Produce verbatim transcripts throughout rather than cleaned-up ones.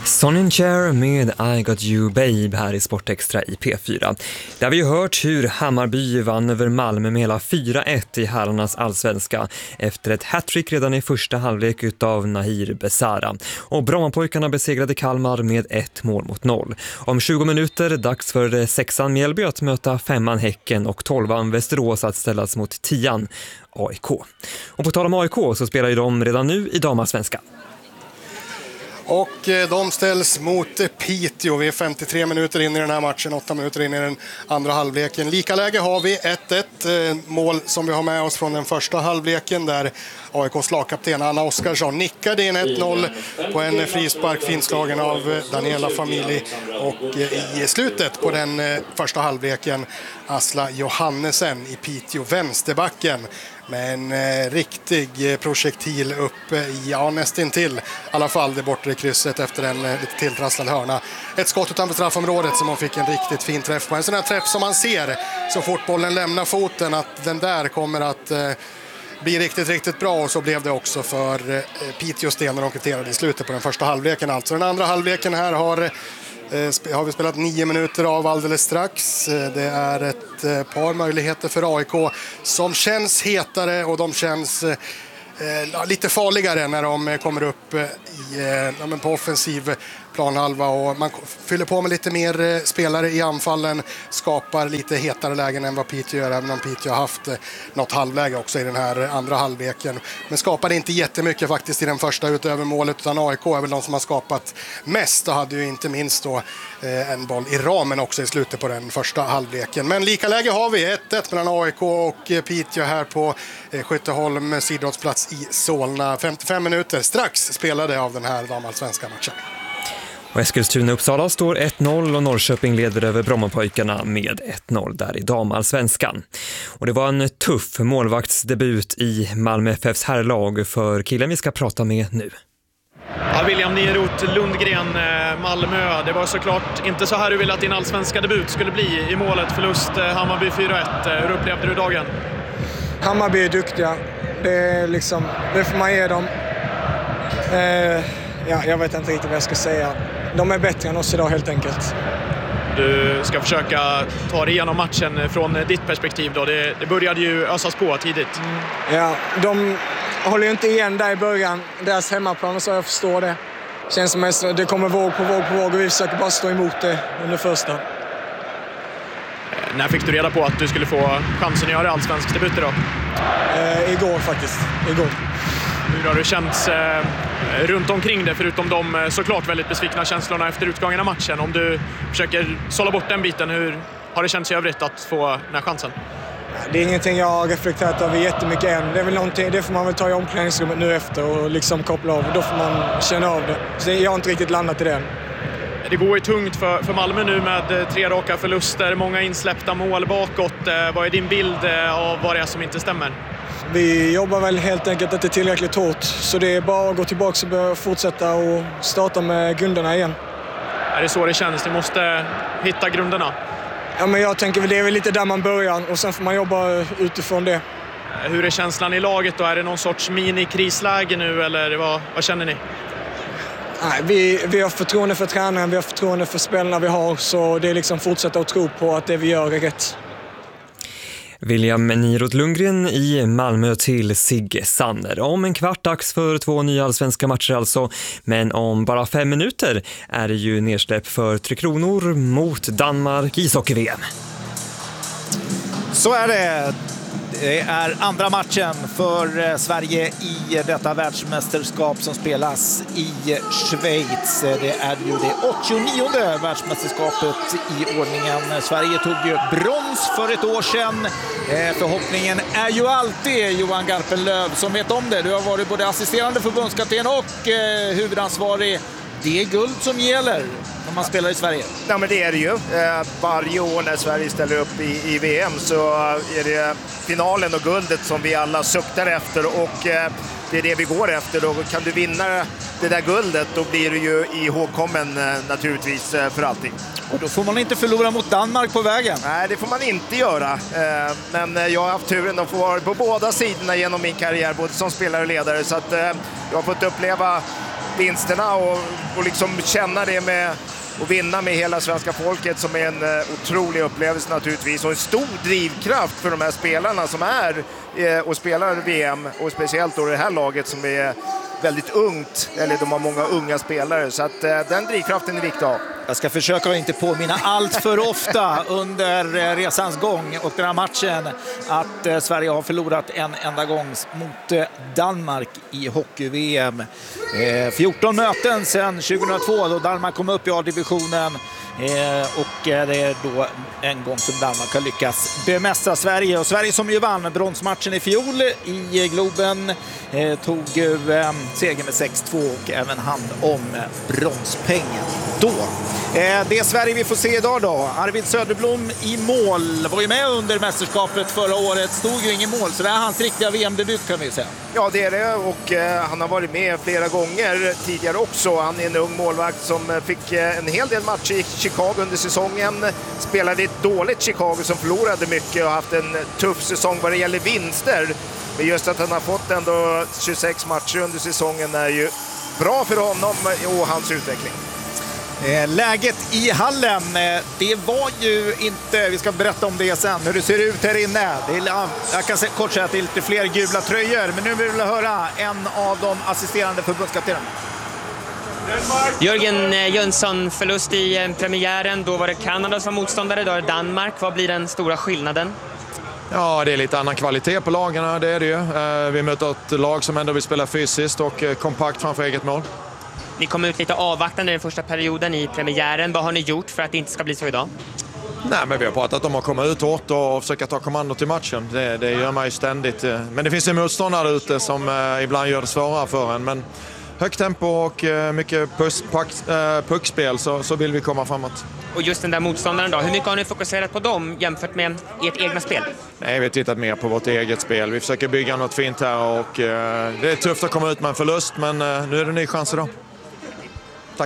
Sonny & Cher med I Got You Babe här i Sportextra i P fyra. Där vi ju hört hur Hammarby vann över Malmö med hela fyra ett i herrarnas allsvenska efter ett hattrick redan i första halvlek utav Nahir Besara. Och Brommapojkarna besegrade Kalmar med ett mål mot noll. Om tjugo minuter dags för sexan Mjällby att möta femman Häcken och tolvan Västerås att ställas mot tian A I K. Och på tal om A I K så spelar ju de redan nu i damallsvenskan. Och de ställs mot Piteå. Vi är femtiotre minuter in i den här matchen, åtta minuter in i den andra halvleken. Lika läge har vi ett ett, mål som vi har med oss från den första halvleken där A I K:s lagkapten Anna Oskarsson nickade in ett noll på en frispark finslagen av Daniela Famili. Och i slutet på den första halvleken Asla Johannesen i Piteå vänsterbacken. med en eh, riktig projektil upp i, ja, nästan till i alla fall det bortre krysset efter en eh, lite tilltrasslad hörna. Ett skott utanför straffområdet som hon fick en riktigt fin träff på. En sån här träff som man ser så fort bollen lämnar foten att den där kommer att eh, bli riktigt, riktigt bra, och så blev det också för eh, Piteås del när de kvitterade i slutet på den första halvleken. Alltså den andra halvleken här har har vi spelat nio minuter av alldeles strax. Det är ett par möjligheter för A I K som känns hetare och de känns eh, lite farligare när de kommer upp i, ja, men på offensiv planhalva, och man fyller på med lite mer spelare i anfallen, skapar lite hetare lägen än vad Piteå gör, även om Piteå har haft något halvläge också i den här andra halvleken. Men skapade inte jättemycket faktiskt i den första utöver målet, utan A I K är väl de som har skapat mest och hade ju inte minst då eh, en boll i ramen också i slutet på den första halvleken. Men lika läge har vi ett ett mellan A I K och Piteå här på eh, Skytteholm sidrottsplats i Solna. femtiofem minuter strax spelade av den här damallsvenska matchen. Och Eskilstuna-Uppsala står ett noll och Norrköping leder över Brommapojkarna med ett noll där i damallsvenskan. Och det var en tuff målvaktsdebut i Malmö F F:s herrlag för killen vi ska prata med nu. Ja, William Nierot Lundgren, Malmö. Det var såklart inte så här du ville att din allsvenska debut skulle bli i målet. Förlust Hammarby fyra ett. Hur upplevde du dagen? Hammarby är duktiga. Det är liksom, det får man ge dem. Eh, ja, jag vet inte riktigt vad jag ska säga. De är bättre än oss idag helt enkelt. Du ska försöka ta dig igenom matchen från ditt perspektiv då. Det, det började ju ösas på tidigt. Mm. Ja, de håller ju inte igen där i början. Deras hemmaplan, så jag förstår det. Känns som att det kommer våg på våg på våg och vi försöker bara stå emot det under första. När fick du reda på att du skulle få chansen att göra allsvensk debut då? Eh, igår faktiskt, igår. Hur har det känts eh, runt omkring det, förutom de eh, såklart väldigt besvikna känslorna efter utgången av matchen? Om du försöker sålla bort den biten, hur har det känts i övrigt att få den här chansen? Det är ingenting jag har reflekterat över jättemycket än. Det är väl någonting, det får man väl ta i omklädningsrummet nu efter och liksom koppla av. Då får man känna av det. Så jag har inte riktigt landat i det än. Det går ju tungt för, för Malmö nu med tre raka förluster, många insläppta mål bakåt. Vad är din bild av vad det är som inte stämmer? Vi jobbar väl helt enkelt inte tillräckligt hårt, så det är bara att gå tillbaka och fortsätta och starta med grunderna igen. Är det så det känns? Ni måste hitta grunderna? Ja, men jag tänker väl det är väl lite där man börjar och sen får man jobba utifrån det. Hur är känslan i laget då? Är det någon sorts mini-krisläge nu eller vad, vad känner ni? Nej, vi, vi har förtroende för tränaren, vi har förtroende för spelarna vi har, så det är liksom fortsätta att tro på att det vi gör är rätt. William Nierot Lundgren i Malmö till Sigge Sanner. Om en kvart dags för två nya allsvenska matcher alltså, men om bara fem minuter är det ju nedsläpp för Tre Kronor mot Danmark i ishockey-V M. Så är det. Det är andra matchen för Sverige i detta världsmästerskap som spelas i Schweiz. Det är ju det åttionionde världsmästerskapet i ordningen. Sverige tog ju brons för ett år sedan. Förhoppningen är ju alltid Johan Garpenlöv som vet om det. Du har varit både assisterande förbundskapten och huvudansvarig. Det är guld som gäller när man spelar i Sverige. Ja, men det är det ju. Eh, varje år när Sverige ställer upp i, i V M så är det finalen och guldet som vi alla suktar efter, och eh, det är det vi går efter. Då kan du vinna det där guldet, då blir du ju ihågkommen eh, naturligtvis eh, för allting. Och då får man inte förlora mot Danmark på vägen. Nej, det får man inte göra. Eh, men jag har haft turen att få vara på båda sidorna genom min karriär, både som spelare och ledare, så att eh, jag har fått uppleva vinsterna och, och liksom känna det med och vinna med hela svenska folket som är en uh, otrolig upplevelse naturligtvis och en stor drivkraft för de här spelarna som är uh, och spelar V M och speciellt då det här laget som är väldigt ungt, eller de har många unga spelare så att uh, den drivkraften är viktig att ha. Jag ska försöka att inte påminna allt för ofta under resans gång och den här matchen att eh, Sverige har förlorat en enda gång mot eh, Danmark i hockey-V M. Eh, fjorton möten sedan tjugohundratvå då Danmark kom upp i A-divisionen eh, och eh, det är då en gång som Danmark har lyckats bemästra Sverige. Och Sverige som ju vann bronsmatchen i fjol i Globen eh, tog ju eh, seger med sex två och även hand om bronspengen då. Det är Sverige vi får se idag då. Arvid Söderblom i mål. Var ju med under mästerskapet förra året. Stod ju ingen mål. Så det är hans riktiga V M-debut kan vi säga. Ja det är det och eh, han har varit med flera gånger tidigare också. Han är en ung målvakt som fick eh, en hel del matcher i Chicago under säsongen. Spelade ett dåligt Chicago som förlorade mycket och haft en tuff säsong vad det gäller vinster. Men just att han har fått ändå tjugosex matcher under säsongen är ju bra för honom och hans utveckling. Läget i hallen, det var ju inte, vi ska berätta om det sen, hur det ser ut här inne. Det är, jag kan kort säga att det är lite fler gula tröjor, men nu vill jag höra en av de assisterande förbundskaptenerna. Jörgen Jönsson, förlust i premiären, då var det Kanada som motståndare, idag är det Danmark. Vad blir den stora skillnaden? Ja, det är lite annan kvalitet på lagarna, det är det ju. Vi möter ett lag som ändå vill spela fysiskt och kompakt framför eget mål. Ni kom ut lite avvaktande den första perioden i premiären. Vad har ni gjort för att det inte ska bli så idag? Nej, men vi har pratat om att komma ut hårt och försöka ta kommando till matchen. Det, det gör man ju ständigt. Men det finns ju motståndare ute som eh, ibland gör det svårare för en. Men högt tempo och eh, mycket puss, pack, eh, puckspel så, så vill vi komma framåt. Och just den där motståndaren då, hur mycket har ni fokuserat på dem jämfört med ert egna spel? Nej, vi har tittat mer på vårt eget spel. Vi försöker bygga något fint här och eh, det är tufft att komma ut med en förlust, men eh, nu är det en ny chans idag. Tack.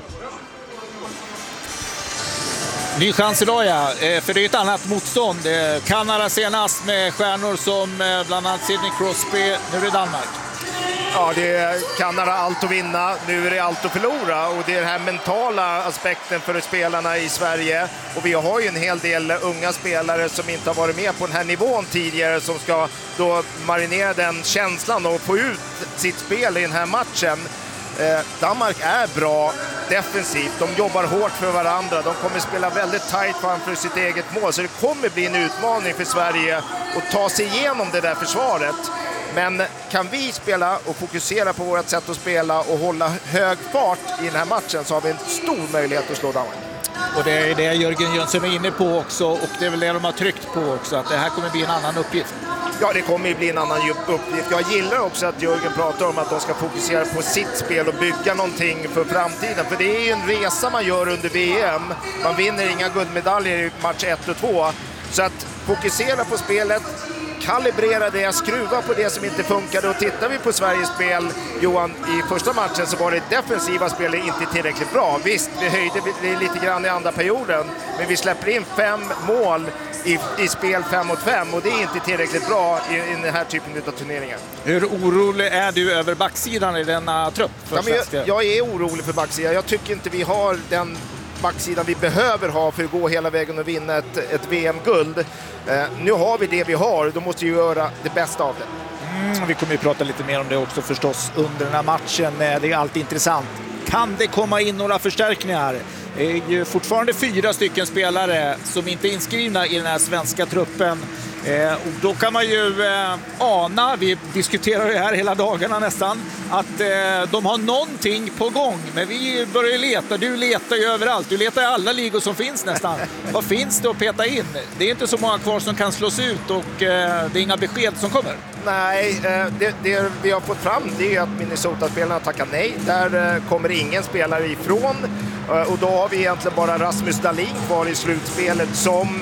Ny chans idag, ja. För det är ett annat motstånd. Kanada senast med stjärnor som bland annat Sidney Crosby. Nu är det Danmark. Ja, det är Kanada allt att vinna. Nu är det allt att förlora. Och det är den här mentala aspekten för spelarna i Sverige. Och vi har ju en hel del unga spelare som inte har varit med på den här nivån tidigare. Som ska då marinera den känslan och få ut sitt spel i den här matchen. Eh, Danmark är bra defensivt. De jobbar hårt för varandra. De kommer spela väldigt tajt framför sitt eget mål. Så det kommer bli en utmaning för Sverige att ta sig igenom det där försvaret. Men kan vi spela och fokusera på vårt sätt att spela och hålla hög fart i den här matchen så har vi en stor möjlighet att slå Danmark. Och det är det Jörgen Jönsson är inne på också, och det är väl det de har tryckt på också, att det här kommer bli en annan uppgift. Ja, det kommer ju bli en annan uppgift. Jag gillar också att Jörgen pratar om att de ska fokusera på sitt spel och bygga någonting för framtiden. För det är ju en resa man gör under V M. Man vinner inga guldmedaljer i match ett och två. Så att fokusera på spelet, kalibrera det, skruva på det som inte funkade. Och tittar vi på Sveriges spel, Johan, i första matchen så var det defensiva spelet inte tillräckligt bra. Visst, vi höjde lite grann i andra perioden, men vi släpper in fem mål i, i spel fem mot fem och det är inte tillräckligt bra i, i den här typen av turneringar. Hur orolig är du över backsidan i denna trupp? Ja, men jag, jag är orolig för backsidan. Jag tycker inte vi har den backsidan vi behöver ha för att gå hela vägen och vinna ett, ett V M-guld. Eh, nu har vi det vi har, då måste vi göra det bästa av det. Mm, vi kommer ju prata lite mer om det också förstås under den här matchen. Det är alltid intressant. Kan det komma in några förstärkningar? Det är ju fortfarande fyra stycken spelare som inte är inskrivna i den här svenska truppen. Eh, och då kan man ju eh, ana, vi diskuterar ju här hela dagarna nästan, att eh, de har någonting på gång. Men vi börjar leta, du letar ju överallt, du letar i alla ligor som finns nästan. Vad finns det att peta in? Det är inte så många kvar som kan slås ut och eh, det är inga besked som kommer. Nej, det, det vi har fått fram det är att Minnesota-spelarna tackar nej. Där kommer ingen spelare ifrån. Och då har vi egentligen bara Rasmus Dahlin kvar i slutspelet som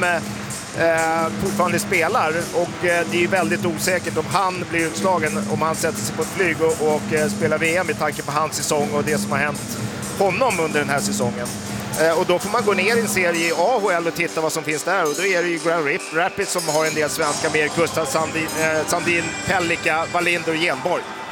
eh, fortfarande spelar. Och eh, det är väldigt osäkert om han blir utslagen, om han sätter sig på ett flyg och, och eh, spelar V M med tanke på hans säsong och det som har hänt honom under den här säsongen. Eh, och då får man gå ner i en serie i A H L och titta vad som finns där. Och då är det ju Grand Rapids som har en del svenska med Gustav Sandin, eh, Sandin Pellika, Wallinder och Genborg.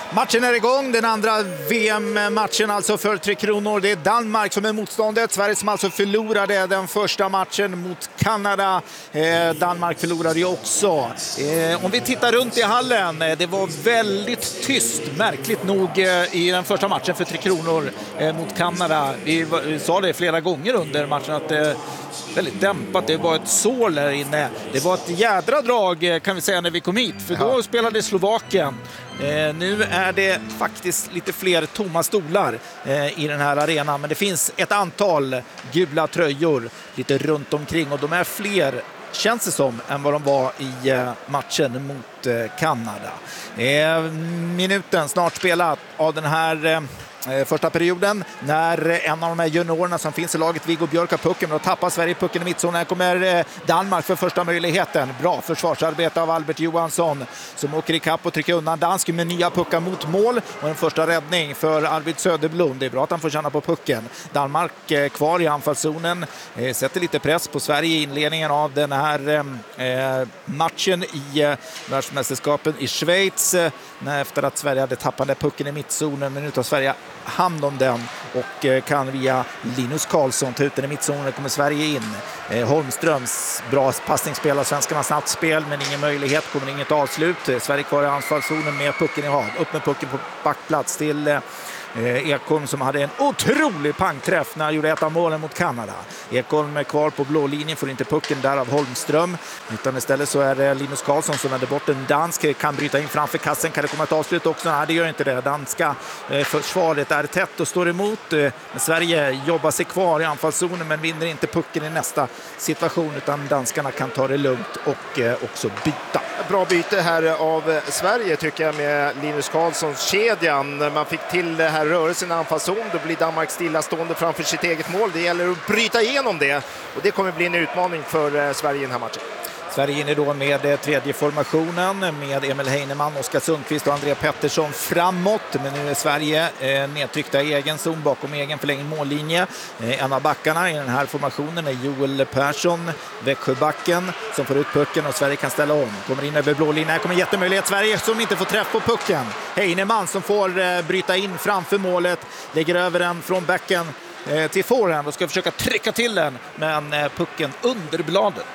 Matchen är igång, den andra V M-matchen alltså för Tre Kronor. Det är Danmark som är motståndet. Sverige som alltså förlorade den första matchen mot Kanada. Eh, Danmark förlorade ju också. Eh, om vi tittar runt i hallen, eh, det var väldigt tyst, märkligt nog, eh, i den första matchen för Tre Kronor eh, mot Kanada. Vi, vi sa det flera gånger under matchen att det eh, väldigt dämpat. Det var ett sål där inne. Det var ett jädra drag, kan vi säga, när vi kom hit. För då spelade Slovakien. Eh, nu är det faktiskt lite fler tomma stolar eh, i den här arenan. Men det finns ett antal gula tröjor lite runt omkring. Och de är fler, känns det som, än vad de var i eh, matchen mot eh, Kanada. Eh, minuten snart spelat av den här... Eh, första perioden, när en av de här juniorerna som finns i laget, Viggo Björk, har pucken, och tappar Sverige pucken i mittzonen. Här kommer Danmark för första möjligheten. Bra försvarsarbete av Albert Johansson som åker i kapp och trycker undan dansk med nya puckar mot mål, och en första räddning för Arvid Söderblom. Det är bra att han får känna på pucken. Danmark kvar i anfallszonen, sätter lite press på Sverige i inledningen av den här eh, matchen i eh, världsmästerskapen i Schweiz, när efter att Sverige hade tappat pucken i mittzonen, men nu tar Sverige hand om den och kan via Linus Karlsson ta ut den i mittzonen. Kommer Sverige in. Eh, Holmströms bra passningsspel av svenskarna, snabbt spel men ingen möjlighet, kommer inget avslut. Sverige kvar i anfallszonen med pucken i hav. Upp med pucken på backplats till eh, Ekholm som hade en otrolig pangträff när han gjorde ett av målen mot Kanada. Ekholm är kvar på blå linjen, får inte pucken där av Holmström, utan istället så är det Linus Karlsson som vänder bort en dansk, kan bryta in framför kassen. Kan det komma ett avslut också? Nej, det gör inte det. Danska eh, försvaret är tätt och står emot. Eh, Sverige jobbar sig kvar i anfallszonen men vinner inte pucken i nästa situation, utan danskarna kan ta det lugnt och eh, också byta. Bra byte här av Sverige tycker jag med Linus Karlssons kedjan. Man fick till det här rörelsen i anfallszon, då blir Danmark stillastående framför sitt eget mål. Det gäller att bryta igenom det, och det kommer bli en utmaning för Sverige i den här matchen. Sverige inne då med tredje formationen med Emil Heinemann, Oskar Sundqvist och Andrea Pettersson framåt. Men nu är Sverige eh, nedtryckta i egen zon bakom egen förlängd mållinje. Eh, en av backarna i den här formationen är Joel Persson, Växjöbacken, som får ut pucken och Sverige kan ställa om. Kommer in över blålinjen, här kommer jättemöjlighet. Sverige som inte får träff på pucken. Heinemann som får eh, bryta in framför målet, lägger över den från backen eh, till forehand och ska försöka trycka till den, men eh, pucken under bladet.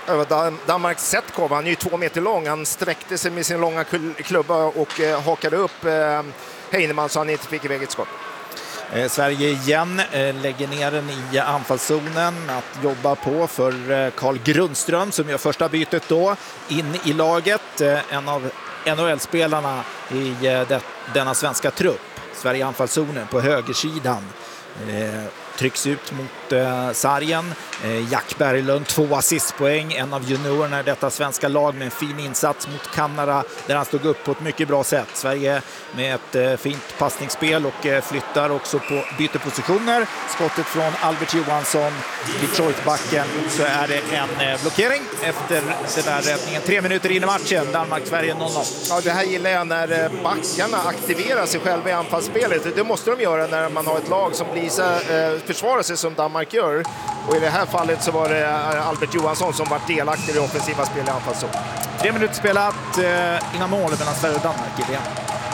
Danmarks sätt kom, han är ju två meter lång, han sträckte sig med sin långa klubba och eh, hakade upp eh, Heinemann så han inte fick iväg ett skott. Eh, Sverige igen eh, lägger ner den i anfallszonen att jobba på för eh, Carl Grundström som gör första bytet då in i laget, eh, en av N H L-spelarna i eh, det, denna svenska trupp. Sverige i anfallszonen på högersidan. Eh, trycks ut mot eh, sargen. Eh, Jack Berglund, två assistpoäng, en av juniorerna i detta svenska lag med en fin insats mot Kanada där han stod upp på ett mycket bra sätt. Sverige med ett eh, fint passningsspel och eh, flyttar också på bytepositioner. Skottet från Albert Johansson, Detroit-backen, så är det en eh, blockering efter den där räddningen. Tre minuter in i matchen, Danmark-Sverige noll noll. Ja, det här gillar jag när backarna aktiverar sig själva i anfallsspelet. Det måste de göra när man har ett lag som blir så, eh, försvarar sig som Danmark gör. Och i det här fallet så var det Albert Johansson som var delaktig i offensiva spel i anfallszon. Tre minuter spelat, eh, inga mål mellan Sverige och Danmark i V M.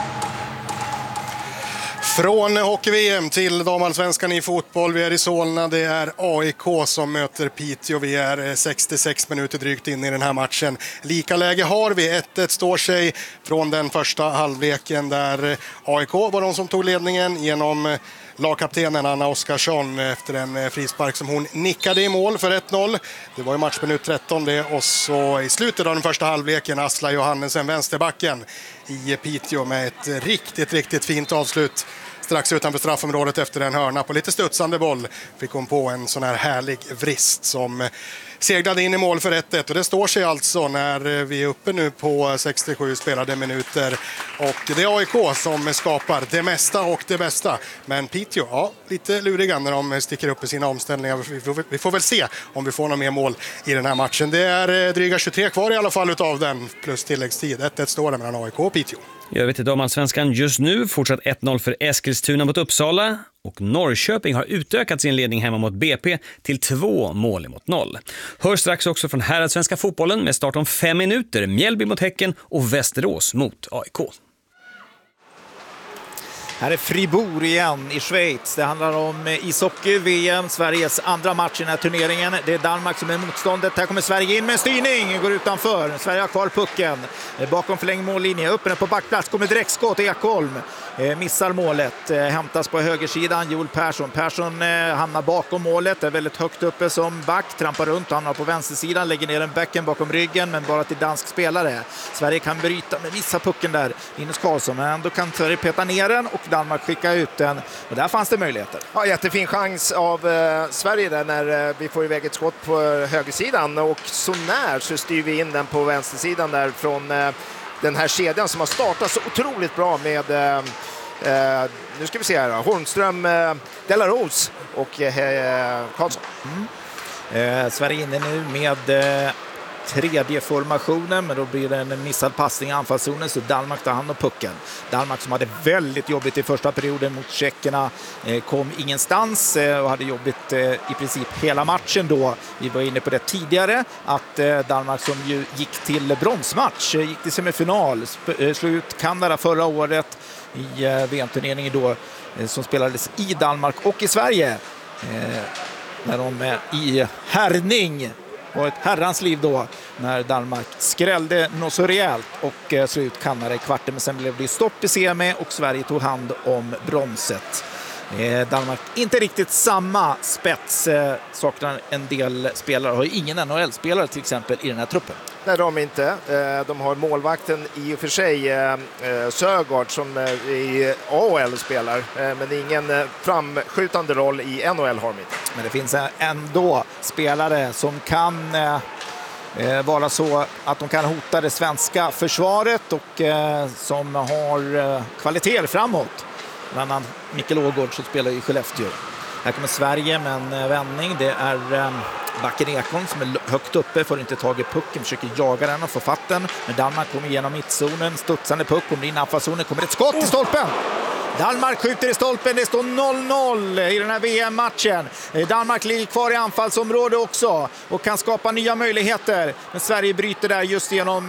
Från hockey-V M till damallsvenskan i fotboll. Vi är i Solna. Det är A I K som möter Piteå. Vi är sextiosex minuter drygt in i den här matchen. Lika läge har vi. ett ett står sig från den första halvleken där A I K var de som tog ledningen genom lagkaptenen Anna Oskarsson efter en frispark som hon nickade i mål för ett noll. Det var ju matchminut tretton det, och så i slutet av den första halvleken Asla Johannesen, vänsterbacken i Piteå, med ett riktigt, riktigt fint avslut strax utanför straffområdet efter en hörna på lite studsande boll. Fick hon på en sån här härlig vrist som seglade in i mål för ett ett, och det står sig alltså när vi är uppe nu på sextiosju spelade minuter, och det är A I K som skapar det mesta och det bästa. Men Piteå, ja, lite luriga när de sticker upp i sina omställningar. Vi får, vi får väl se om vi får några mer mål i den här matchen. Det är dryga tjugotre kvar i alla fall utav den, plus tilläggstid. ett ett står det mellan A I K och Piteå. Jag vet inte om allsvenskan just nu fortsatt ett noll för Eskilstuna mot Uppsala, och Norrköping har utökat sin ledning hemma mot B P till två mål mot noll. Hör strax också från herrallsvenska fotbollen med start om fem minuter, Mjällby mot Häcken och Västerås mot A I K. Här är Fribourg igen i Schweiz. Det handlar om ishockey, V M, Sveriges andra match i den här turneringen. Det är Danmark som är motståndet. Här kommer Sverige in med styrning, går utanför. Sverige har kvar pucken. Bakom förlängd mållinje, uppe på backplats, kommer direktskott. Ekholm eh, missar målet. Eh, hämtas på högersidan, Joel Persson. Persson eh, hamnar bakom målet, är väldigt högt uppe som back. Trampar runt, hamnar på vänstersidan, lägger ner en bäcken bakom ryggen, men bara till dansk spelare. Sverige kan bryta med vissa pucken där, Linus Karlsson, men ändå kan Sverige peta ner den och Danmark skicka ut den. Och där fanns det möjligheter. Ja, jättefin chans av eh, Sverige där när eh, vi får iväg ett skott på högersidan, och så när så styr vi in den på vänstersidan där från eh, den här kedjan som har startat så otroligt bra med eh, eh, nu ska vi se här då, Holmström, eh, Delarose och eh, Karlsson. Mm. Eh, Sverige inne nu med eh, tredje formationen, men då blir det en missad passning i anfallszonen, så Danmark tar hand om pucken. Danmark som hade väldigt jobbigt i första perioden mot tjeckerna eh, kom ingenstans eh, och hade jobbigt eh, i princip hela matchen då. Vi var inne på det tidigare att eh, Danmark som ju gick till bronsmatch, eh, gick till semifinal, sp- eh, slog ut Kanada förra året i eh, V M-turneringen då eh, som spelades i Danmark och i Sverige. Eh, när de är i härning och ett herrans liv då när Danmark skrällde något så rejält och eh, slog ut Kanada i kvarten, men sen blev det stopp i semi och Sverige tog hand om bronset. Eh, Danmark inte riktigt samma spets, eh, saknar en del spelare, har ju ingen N H L-spelare till exempel i den här truppen. Nej, de inte. Eh, de har målvakten i och för sig eh, Sögaard som eh, i A H L spelar, eh, men ingen eh, framskjutande roll i N H L har de inte. Men det finns ändå spelare som kan eh, vara så att de kan hota det svenska försvaret och eh, som har eh, kvaliteter framåt. Bland annat Mikael Ågård som spelar i Skellefteå. Här kommer Sverige med en vändning. Det är eh, backen Ekholm som är högt uppe, får inte tag i pucken, försöker jaga den och få fatt den. Men Danmark kommer igenom mittzonen, studsande puck, kommer in i anfallszonen, kommer ett skott i stolpen! Danmark skjuter i stolpen, det står noll noll i den här V M-matchen. Danmark ligger kvar i anfallsområdet också och kan skapa nya möjligheter. Men Sverige bryter där just genom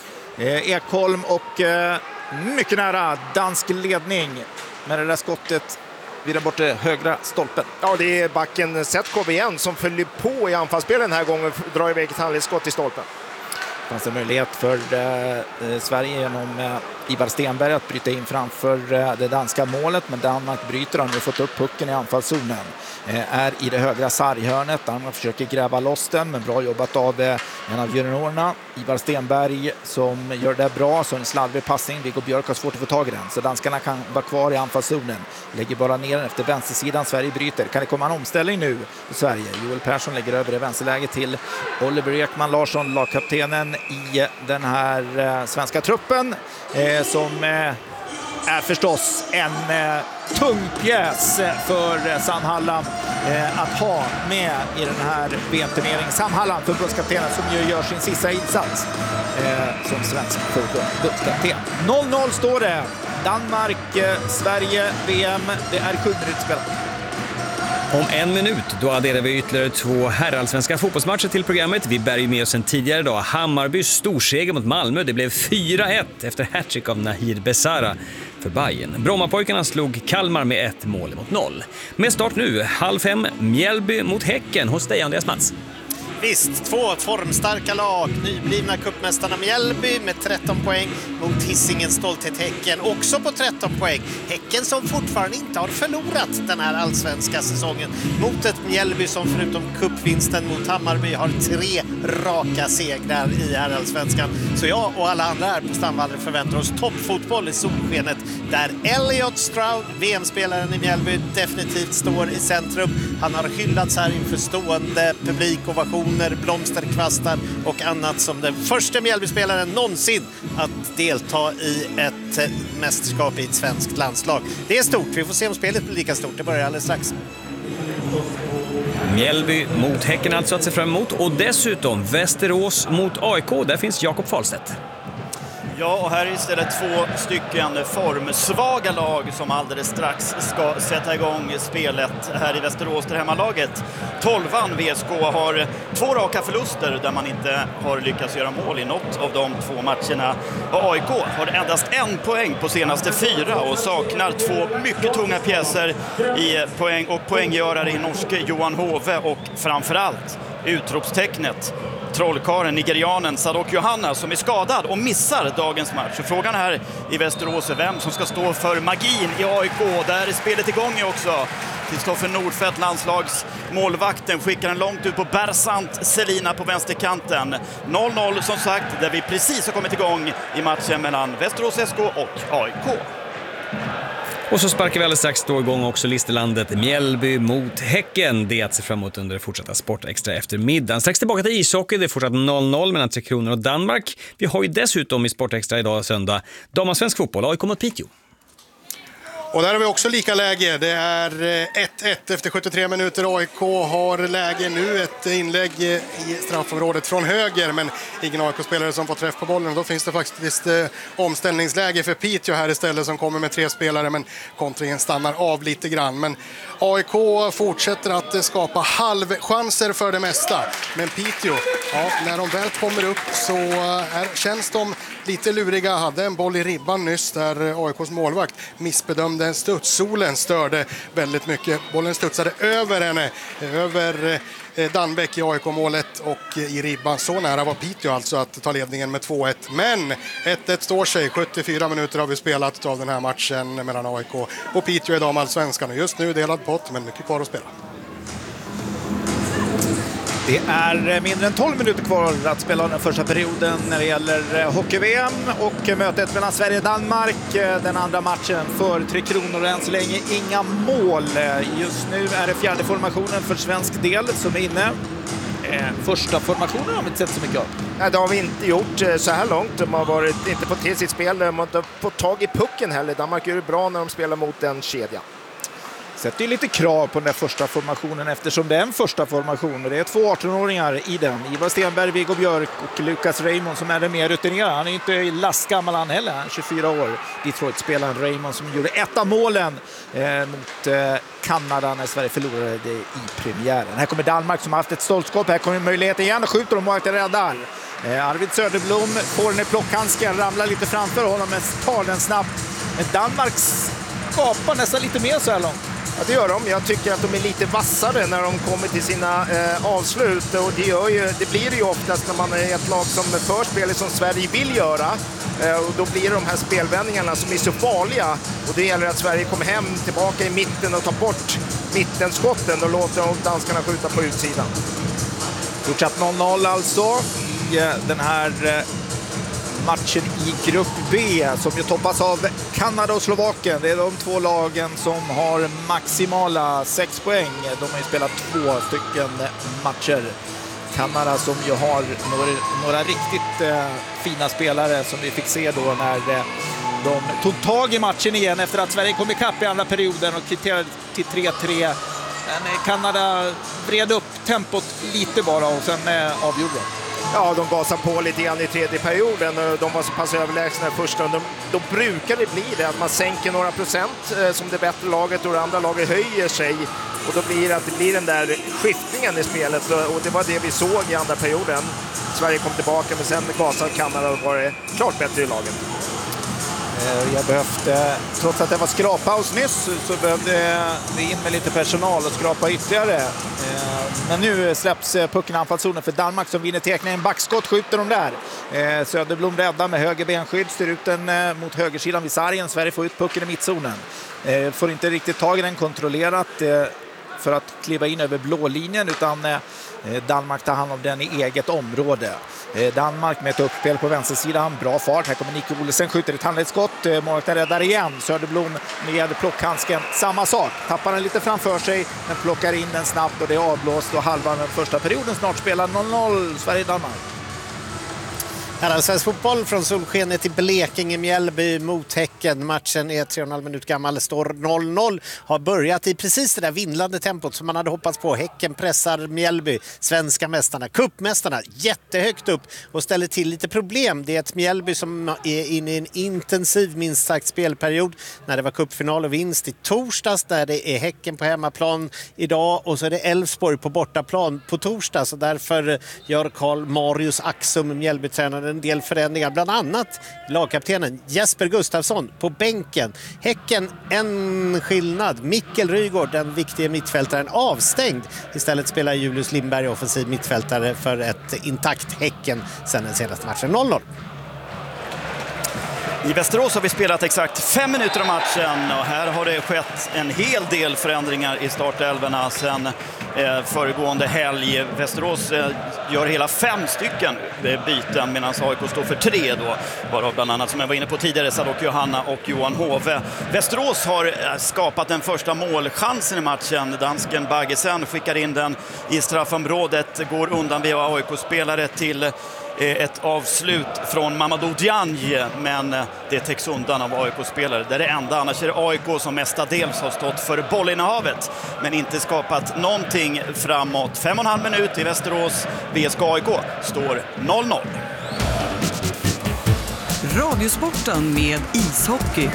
eh, Ekholm och eh, mycket nära dansk ledning med det där skottet vid den borta högra stolpen. Ja, det är backen Setkov igen som följer på i anfallsspelen den här gången, drar iväg ett handledsskott i stolpen. Det fanns en möjlighet för eh, Sverige genom eh, Ivar Stenberg att bryta in framför eh, det danska målet, men Danmark bryter, han har fått upp pucken i anfallszonen. Eh, är i det högra sarghörnet, Danmark försöker gräva loss den, men bra jobbat av eh, en av juniorerna, Ivar Stenberg, som gör det bra, så en slarvig passning. Viggo Björk har svårt att få tag i den, så danskarna kan vara kvar i anfallszonen. Lägger bara ner den efter vänstersidan, Sverige bryter. Kan det komma en omställning nu i Sverige? Joel Persson lägger över det vänsterläget till Oliver Ekman Larsson, lagkaptenen i den här eh, svenska truppen, eh, som eh, är förstås en eh, tung pjäs för eh, Sam Hallam eh, att ha med i den här V M-turneringen. Sam Hallam, förbundskaptenen, som ju gör sin sista insats eh, som svensk förbundskapten. noll noll står det. Danmark, eh, Sverige, V M. Det är sju minuter spelat. Om en minut då adderar vi ytterligare två herrallsvenska fotbollsmatcher till programmet. Vi bär ju med oss en tidigare dag. Hammarbys storseger mot Malmö. Det blev fyra ett efter hattrick av Nahir Besara för Bayern. Brommapojkarna slog Kalmar med ett mål mot noll. Med start nu, halv fem, Mjällby mot Häcken hos dig, Andreas Mats. Visst, två formstarka lag. Nyblivna cupmästarna Mjällby med tretton poäng mot Hisingens stolthet Häcken, också på tretton poäng. Häcken som fortfarande inte har förlorat den här allsvenska säsongen mot ett Mjällby som förutom cupvinsten mot Hammarby har tre raka segrar i här allsvenskan. Så jag och alla andra här på Stamvallen förväntar oss toppfotboll i solskenet där Elliot Stroud, V M-spelaren i Mjällby, definitivt står i centrum. Han har hyllats här inför stående publikovationer, blomsterkvastar och annat som den första Mjällby-spelaren någonsin att delta i ett mästerskap i ett svenskt landslag. Det är stort, vi får se om spelet blir lika stort. Det börjar alldeles strax. Mjällby mot Häcken alltså att se fram emot, och dessutom Västerås mot A I K, där finns Jakob Fahlstedt. Ja, och här är istället två stycken formsvaga lag som alldeles strax ska sätta igång spelet här i Västerås. Det hemmalaget, tolvan V S K, har två raka förluster där man inte har lyckats göra mål i något av de två matcherna. Och A I K har endast en poäng på senaste fyra och saknar två mycket tunga pjäser i poäng och poänggörare i norske Johan Hove och framförallt utropstecknet trollkaren, nigerianen Sadok Johanna, som är skadad och missar dagens match. Så frågan här i Västerås är vem som ska stå för magin i A I K. Där är spelet igång också. Kristoffer Nordfeldt, landslagsmålvakten, skickar den långt ut på Bersant Selina på vänsterkanten. noll noll som sagt, där vi precis har kommit igång i matchen mellan Västerås S K och A I K. Och så sparkar vi alldeles strax då igång också listelandet Mjällby mot Häcken. Det är att se fram emot under fortsatta Sportextra eftermiddagen. Strax tillbaka till ishockey, det är fortsatt noll noll mellan Tre Kronor och Danmark. Vi har ju dessutom i Sportextra idag söndag damallsvensk fotboll, A I K mot Piteå. Och där har vi också lika läge. Det är ett ett efter sjuttiotre minuter. A I K har läge nu. Ett inlägg i straffområdet från höger, men ingen A I K-spelare som får träff på bollen. Då finns det faktiskt eh, omställningsläge för Piteå här istället, som kommer med tre spelare, men kontringen stannar av lite grann. Men A I K fortsätter att skapa halvchanser för det mesta. Men Piteå, ja, när de väl kommer upp så är, känns de lite luriga. Hade en boll i ribban nyss där A I K:s målvakt missbedömde en studs. Solen störde väldigt mycket. Bollen studsade över henne, över Danbäck i A I K-målet och i ribban. Så nära var Piteå alltså att ta ledningen med två ett. Men ett ett står sig. sjuttiofyra minuter har vi spelat av den här matchen mellan A I K och Piteå i damallsvenskan. Just nu delad pott, men mycket kvar att spela. Det är mindre än tolv minuter kvar att spela den första perioden när det gäller hockey-V M och mötet mellan Sverige och Danmark. Den andra matchen för Tre Kronor, än så länge inga mål. Just nu är det fjärde formationen för svensk del som är inne. Första formationen har vi inte sett så mycket av. Nej, det har vi inte gjort så här långt. De har varit, inte fått till sitt spel, de har inte fått tag i pucken heller. Danmark gör det bra när de spelar mot en kedja. Sätter ju lite krav på den där första formationen eftersom det är en första formation och det är två arton-åringar i den. Ivar Stenberg, Viggo Björk och Lukas Raymond som är det mer rutinerade. Han är ju inte lastgammal han heller, han är tjugofyra år. Detroit-spelaren Raymond som gjorde ett av målen eh, mot eh, Kanada när Sverige förlorade det i premiären. Här kommer Danmark som har haft ett stoltskott. Här kommer möjligheten igen och skjuter och målvakten räddar. Eh, Arvid Söderblom får den i plockhandsken, ramlar lite framför honom men tar den snabbt. Men Danmark skapar nästan lite mer så här långt. Ja, det gör de. Jag tycker att de är lite vassare när de kommer till sina eh, avslut. Och det, gör ju, det blir det ju oftast när man är ett lag som för spelet som Sverige vill göra. Eh, och då blir det de här spelvändningarna som är så farliga. Och det gäller att Sverige kommer hem tillbaka i mitten och tar bort mittenskotten och låter danskarna skjuta på utsidan. Fortsatt noll noll alltså i den här matchen i grupp B som ju toppas av Kanada och Slovakien. Det är de två lagen som har maximala sex poäng. De har ju spelat två stycken matcher. Kanada som ju har några, några riktigt eh, fina spelare som vi fick se då när eh, de tog tag i matchen igen efter att Sverige kom ikapp i andra perioden och kvitterade till tre tre. Men Kanada vred upp tempot lite bara och sen eh, avgjorde de. Ja, de gasar på lite grann i tredje perioden. De var så pass överlägsna i första. De, då brukar det bli det att man sänker några procent eh, som det bättre laget och det andra laget höjer sig. Och då blir det att det blir den där skiftningen i spelet. Och det var det vi såg i andra perioden. Sverige kom tillbaka men sen gasade Kanada och var det klart bättre i laget. Jag behövde, trots att det var skrappaus nyss, så behövde vi in med lite personal och skrapa ytterligare. Men nu släpps pucken i anfallszonen för Danmark som vinner teckningen. Backskott skjuter de där. Söderblom räddar med höger benskydd, styr ut den mot högersidan vid sargen. Sverige får ut pucken i mittzonen. Får inte riktigt tag i den kontrollerat för att kliva in över blå linjen, utan Danmark tar hand om den i eget område. Danmark med ett uppspel på vänstersidan, bra fart. Här kommer Nico Olesen, skjuter ett handledsskott. Målvakten räddar igen. Söderblom med plockhandsken, samma sak. Tappar den lite framför sig, men plockar in den snabbt och det är avblåst och halva den första perioden snart spelar noll noll Sverige-Danmark. Här är svensk fotboll från solskenet i Blekinge, Mjällby mot Häcken. Häcken. Matchen är tre och en halv minut gammal, står noll noll. Har börjat i precis det där vindlande tempot som man hade hoppats på. Häcken pressar Mjällby, svenska mästarna, cupmästarna, jättehögt upp och ställer till lite problem. Det är ett Mjällby som är inne i en intensiv, minst sagt, spelperiod. När det var cupfinal och vinst i torsdags, där det är Häcken på hemmaplan idag och så är det Elfsborg på bortaplan på torsdag. Så därför gör Karl Marius Axum, Mjällbytränaren, en del förändringar. Bland annat lagkaptenen Jesper Gustafsson på bänken. Häcken en skillnad. Mikkel Rygård, den viktiga mittfältaren, avstängd. Istället spelar Julius Lindberg offensiv mittfältare för ett intakt Häcken sedan den senaste matchen. noll noll. I Västerås har vi spelat exakt fem minuter av matchen och här har det skett en hel del förändringar i startelvorna sedan eh, föregående helg. Västerås eh, gör hela fem stycken byten medan A I K står för tre då. Varav bland annat, som jag var inne på tidigare, Sadok Johanna och Johan Hove. Västerås har eh, skapat den första målchansen i matchen. Dansken Baggesen skickar in den i straffområdet, går undan via A I K-spelare till ett avslut från Mamadou Diagne, men det täcks undan av A I K-spelare. Det är det enda, annars är det A I K som mestadels har stått för bollinnehavet men inte skapat någonting framåt. Fem och en halv minut i Västerås. V S K A I K står noll noll. Radiosporten med ishockey.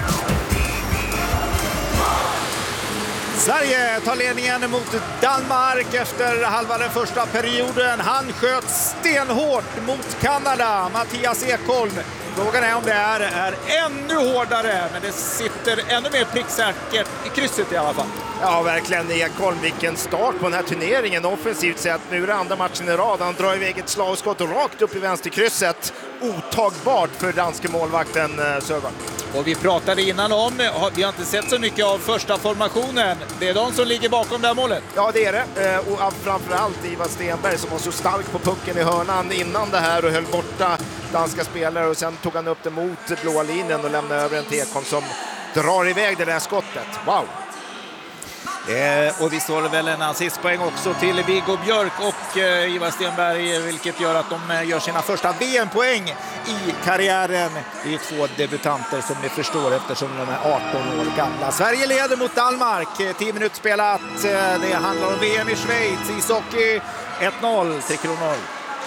Sverige tar ledningen mot Danmark efter halva den första perioden. Han sköt stenhårt mot Kanada, Mattias Ekholm. Frågan är om det är, är ännu hårdare, men det sitter ännu mer pricksäkert i krysset i alla fall. Ja, verkligen. Ekholm, vilken start på den här turneringen. Offensivt sett, nu är det andra matchen i rad. Han drar iväg ett slagskott och rakt upp i vänsterkrysset. Otagbart för danske målvakten Söderberg. Och vi pratade innan om, vi har inte sett så mycket av första formationen. Det är de som ligger bakom det här målet. Ja, det är det. Och framförallt Ivar Stenberg som var så stark på pucken i hörnan innan det här och höll borta danska spelare. Och sen tog han upp det mot blåa linjen och lämnade över en Ekholm som drar iväg det där skottet. Wow! Eh, och vi står väl en assistpoäng också till Viggo Björk och eh, Ivar Stenberg, vilket gör att de eh, gör sina första V M-poäng i karriären. Det är två debutanter som ni förstår eftersom de är arton år gamla. Sverige leder mot Danmark, tio minuter spelat. Eh, det handlar om V M i Schweiz, ishockey ett noll till Kronor.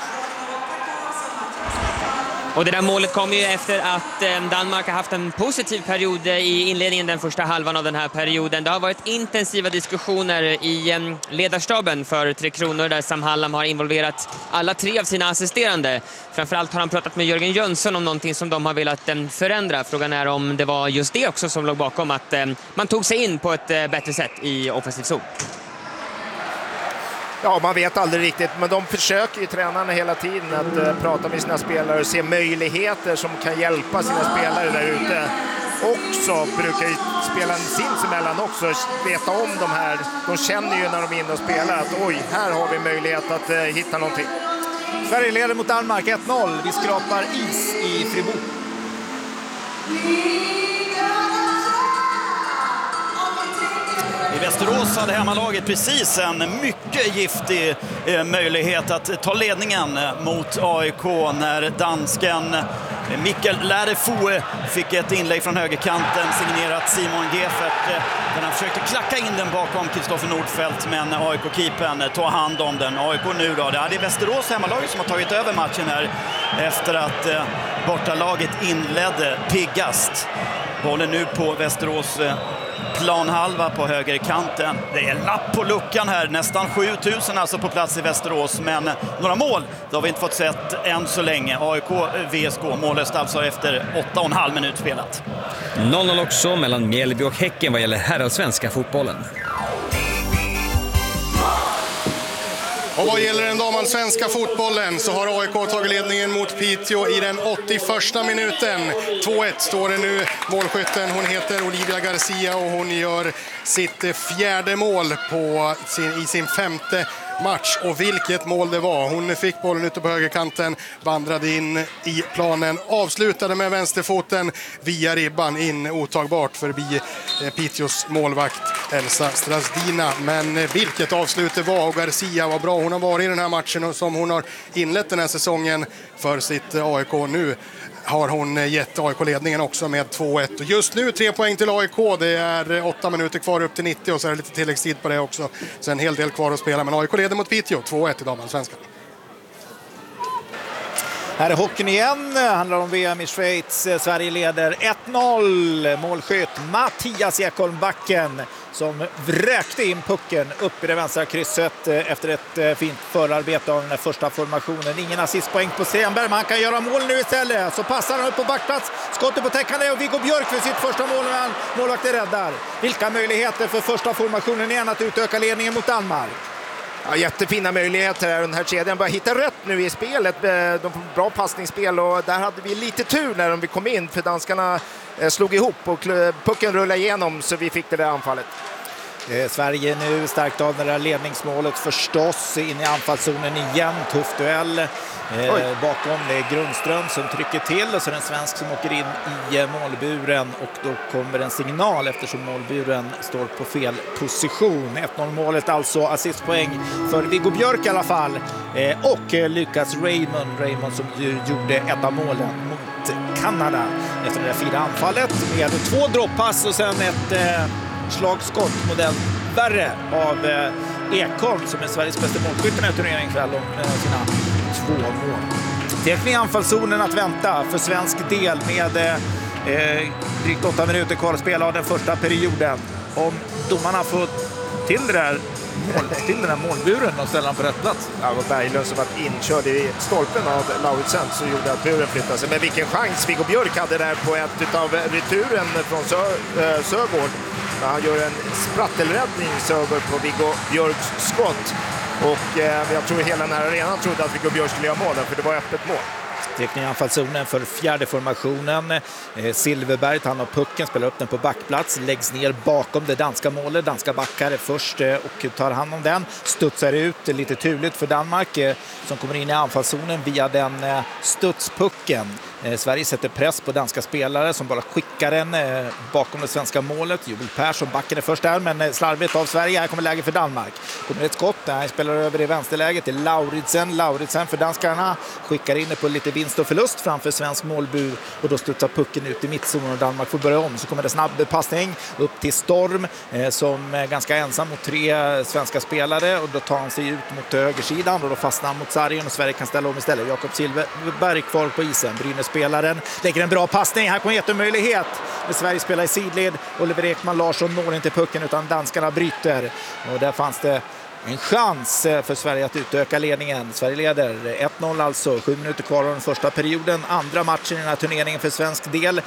Och det där målet kom ju efter att Danmark har haft en positiv period i inledningen, den första halvan av den här perioden. Det har varit intensiva diskussioner i ledarstaben för Tre Kronor där Sam Hallam har involverat alla tre av sina assisterande. Framförallt har han pratat med Jörgen Jönsson om någonting som de har velat förändra. Frågan är om det var just det också som låg bakom att man tog sig in på ett bättre sätt i offensiv zon. Ja, man vet aldrig riktigt, men de försöker ju tränarna hela tiden att uh, prata med sina spelare och se möjligheter som kan hjälpa sina spelare där ute. Också brukar ju spela sinsemellan också veta om de här. De känner ju när de är inne och spelar att oj, här har vi möjlighet att uh, hitta någonting. Sverige leder mot Danmark ett noll. Vi skrapar is i Fribourg. I Västerås hade hemmalaget precis en mycket giftig eh, möjlighet att ta ledningen mot A I K när dansken eh, Mikkel Lärefoe fick ett inlägg från högerkanten signerat Simon Gefert. Eh, där han försökte klacka in den bakom Kristoffer Nordfeldt, men A I K-keepern tog hand om den. A I K nu då, det är Västerås hemmalaget som har tagit över matchen här efter att eh, bortalaget inledde piggast. Bollen nu på Västerås eh, planhalva på högerkanten. Det är lapp på luckan här. Nästan sjutusen alltså på plats i Västerås. Men några mål, det har vi inte fått sett än så länge. A I K, V S K, mållöst alltså efter åtta och en halv minut spelat. noll noll också mellan Mjällby och Häcken vad gäller herrallsvenska fotbollen. Och vad gäller den damallsvenska fotbollen så har A I K tagit ledningen mot Piteå i den åttioförsta minuten. två ett står det nu. Målskytten, hon heter Olivia Garcia och hon gör sitt fjärde mål på sin, i sin femte match. Och vilket mål det var. Hon fick bollen ute på högerkanten, vandrade in i planen, avslutade med vänsterfoten via ribban in otagbart förbi Piteås målvakt Elsa Strasdina. Men vilket avslut det var, och Garcia var bra. Hon har varit i den här matchen och som hon har inlett den här säsongen för sitt A I K nu har hon gett A I K-ledningen också med två ett. Och just nu tre poäng till A I K. Det är åtta minuter kvar upp till nittio och så är det lite tilläggstid på det också. Så en hel del kvar att spela. Men A I K leder mot Piteå två ett i damallsvenskan. Här är hockeyn igen. Handlar om V M i Schweiz. Sverige leder ett noll. Målskytt Mattias Ekholm-Backen som vräkte in pucken upp i det vänstra krysset efter ett fint förarbete av den första formationen. Ingen assistpoäng på Stenberg, men han kan göra mål nu istället. Så passar han upp på backplats. Skottet på täckande och Viggo Björk för sitt första mål, men målvakten räddar. Vilka möjligheter för första formationen igen att utöka ledningen mot Danmark. Ja, jättefina möjligheter här. Den här kedjan börjar hitta rätt nu i spelet. De får bra passningsspel och där hade vi lite tur när de kom in för danskarna slog ihop och pucken rullade igenom så vi fick det där anfallet. Eh, Sverige nu starkt av det där ledningsmålet förstås in i anfallszonen igen. Tuff duell eh, bakom det är Grundström som trycker till och så är det en svensk som åker in i eh, målburen och då kommer en signal eftersom målburen står på fel position. ett noll målet alltså, assistpoäng för Viggo Björk i alla fall eh, och eh, Lucas Raymond, Raymond som ju gjorde ett av målen mot Kanada efter det där fina anfallet med två droppass och sen ett eh, slagskott modell värre av eh, Ekholm som är Sveriges bästa målskytt i den här turneringen kväll med eh, sina två mål. Tekning i anfallszonen att vänta för svensk del med eh, drygt åtta minuter kvar att spela av den första perioden. Om domarna får till det där mål, till den här målburen och ställer han på rätt plats. Ja, det var Berglund som var inkörd i stolpen av Lauritsen så gjorde att buren flyttade sig. Men vilken chans Viggo Björk hade där på ett av returen från Sö, äh, Sögård. Han gör en sprattelräddning Sögård på Viggo Björks skott. Och eh, jag tror hela den här arenan trodde att Viggo Björk skulle göra mål för det var öppet mål. Tekning i anfallszonen för fjärde formationen. Eh, Silverberg tar han av pucken, spelar upp den på backplats, läggs ner bakom det danska målet. Danska backar är först eh, och tar hand om den. Studsar ut lite turligt för Danmark eh, som kommer in i anfallszonen via den eh, studspucken. Eh, Sverige sätter press på danska spelare som bara skickar den eh, bakom det svenska målet. Joel Persson, backen är först där men eh, slarvigt av Sverige. Här kommer läge för Danmark. Kommer ett skott där han spelar över i vänsterläget till Lauritsen. Lauritsen för danskarna skickar in det på lite vinst och förlust framför svensk målbur och då studsar pucken ut i mittzonen och Danmark får börja om. Så kommer det snabb passning upp till Storm eh, som är ganska ensam mot tre svenska spelare och då tar han sig ut mot högersidan och då fastnar han mot sargen och Sverige kan ställa om istället. Jakob Silverberg kvar på isen. Brynäs-spelaren lägger en bra passning. Här kommer jättemöjlighet. Men Sverige spelar i sidled. Oliver Ekman Larsson når inte pucken utan danskarna bryter. Och där fanns det en chans för Sverige att utöka ledningen. Sverige leder ett noll alltså. Sju minuter kvar av den första perioden. Andra matchen i den här turneringen för svensk del.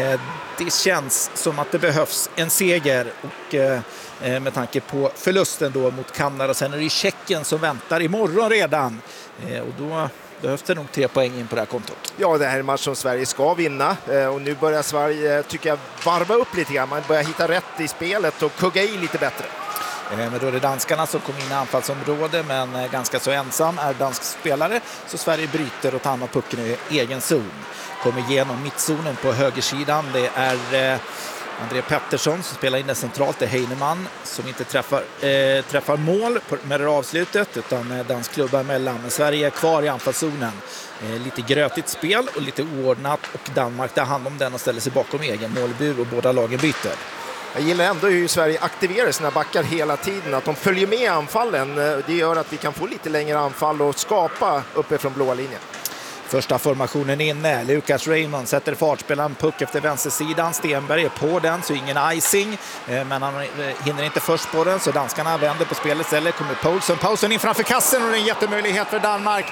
Det känns som att det behövs en seger. Och med tanke på förlusten då mot Kanada. Sen är det Tjeckien som väntar imorgon redan. Och då behövs det nog tre poäng in på det här kontot. Ja, det här är en match som Sverige ska vinna. Och nu börjar Sverige, tycker jag, varva upp lite grann. Man börjar hitta rätt i spelet och kugga i lite bättre. Men då är det danskarna som kommer in i anfallsområde men ganska så ensam är dansk spelare så Sverige bryter och tar hand om pucken i egen zon. Kommer igenom mittzonen på högersidan. Det är eh, André Pettersson som spelar in det centralt. Det är Heinemann som inte träffar, eh, träffar mål med det avslutet utan dansk klubba emellan. Men Sverige är kvar i anfallszonen. Eh, lite grötigt spel och lite oordnat och Danmark tar hand om den och ställer sig bakom egen målbur och båda lagen byter. Jag gillar ändå hur Sverige aktiverar sina backar hela tiden. Att de följer med anfallen. Det gör att vi kan få lite längre anfall och skapa uppifrån blåa linjen. Första formationen inne. Lucas Raymond sätter fart, spelar en puck efter vänstersidan. Stenberg är på den så ingen icing. Men han hinner inte först på den så danskarna vänder på spelet istället. Kommer Poulsen. Poulsen in framför kassen och det är en jättemöjlighet för Danmark.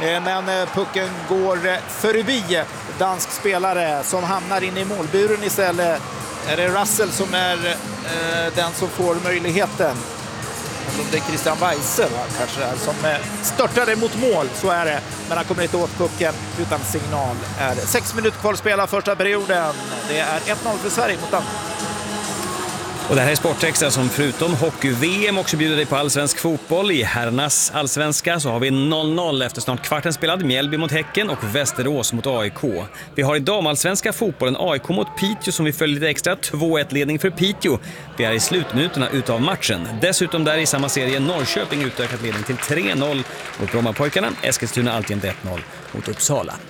Men pucken går förbi dansk spelare som hamnar in i målburen istället. Är det Russell som är eh, den som får möjligheten? Eller om det är Christian Weise va? Kanske är, som eh, störtade mot mål, så är det. Men han kommer inte åt pucken utan signal. Är sex minuter kvar att spela första perioden. Det är ett noll för Sverige mot Danmark. Och det här är Sportextra som förutom hockey-V M också bjuder dig på allsvensk fotboll. I herrarnas allsvenska så har vi noll noll efter snart kvarten spelad. Mjällby mot Häcken och Västerås mot A I K. Vi har i damallsvenska fotbollen A I K mot Piteå som vi följer lite extra. två ett ledning för Piteå. Vi är i slutminuterna utav matchen. Dessutom där i samma serie Norrköping utökat ledning till tre noll mot Brommapojkarna. Eskilstuna alltjämt ett noll mot Uppsala.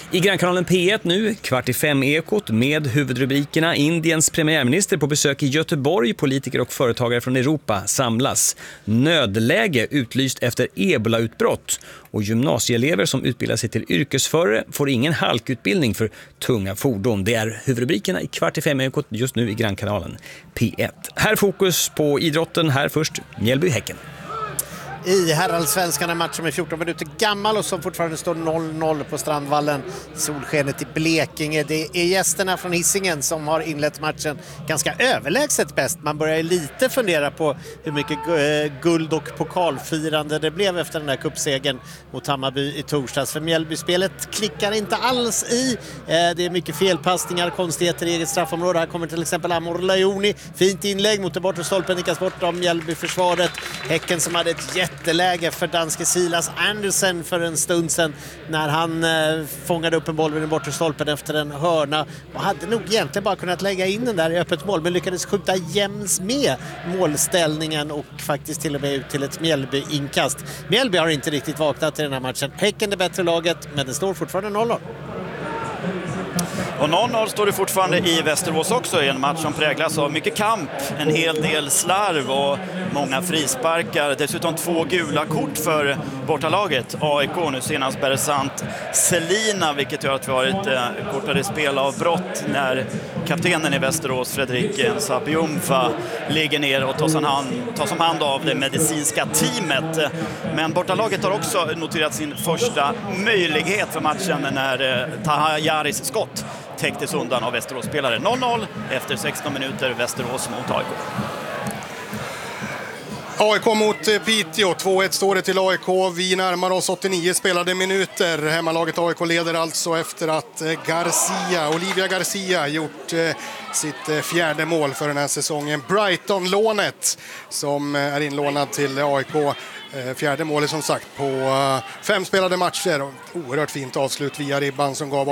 I Grannkanalen P ett nu, kvart i fem-ekot med huvudrubrikerna Indiens premiärminister på besök i Göteborg, politiker och företagare från Europa samlas. Nödläge utlyst efter ebola-utbrott och gymnasieelever som utbildar sig till yrkesförare får ingen halkutbildning för tunga fordon. Det är huvudrubrikerna i kvart i fem-ekot just nu i Grannkanalen P ett. Här fokus på idrotten, här först Mjällby-Häcken. I herrallsvenskan, en match som är fjorton minuter gammal och som fortfarande står noll noll på Strandvallen. Solskenet i Blekinge. Det är gästerna från Hisingen som har inlett matchen ganska överlägset bäst. Man börjar lite fundera på hur mycket guld- och pokalfirande det blev efter den där kuppsegen mot Hammarby i torsdags. För Mjällby-spelet klickar inte alls i. Det är mycket felpassningar, konstigheter i eget straffområde. Här kommer till exempel Amor Lajoni. Fint inlägg mot den bortre stolpen, nickas bort av Mjällby-försvaret. Häcken som hade ett jätteläge för danske Silas Andersen för en stund sedan när han eh, fångade upp en boll vid den bortre stolpen efter en hörna och hade nog egentligen bara kunnat lägga in den där i öppet mål, men lyckades skjuta jäms med målställningen och faktiskt till och med ut till ett Mjällby-inkast. Mjällby har inte riktigt vaknat i den här matchen. Häcken är bättre laget, men det står fortfarande noll noll. Och noll noll står det fortfarande i Västerås också, i en match som präglas av mycket kamp, en hel del slarv och många frisparkar. Dessutom två gula kort för bortalaget. A I K nu senast Beresant Selina, vilket gör att vi har ett eh, kortare spelavbrott när kaptenen i Västerås, Fredrik Sabiumfa, ligger ner och tas, hand, tas om hand av det medicinska teamet. Men bortalaget har också noterat sin första möjlighet för matchen när eh, Tahajaris skott täcktes undan av Västerås-spelare. noll noll efter sexton minuter, Västerås mot A I K. A I K mot Piteå, två ett står det till A I K. Vi närmar oss åttionio spelade minuter. Hemmalaget A I K leder alltså efter att Garcia, Olivia Garcia gjort sitt fjärde mål för den här säsongen. Brighton-lånet som är inlånad till A I K. Fjärde målet som sagt på fem spelade matcher. Oerhört fint avslut via ribban som gav